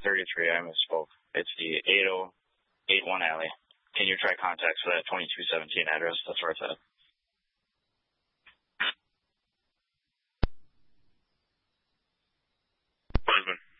33. I misspoke. It's the 8081 alley. Can you try contacts for that 2217 address? That's where it's at.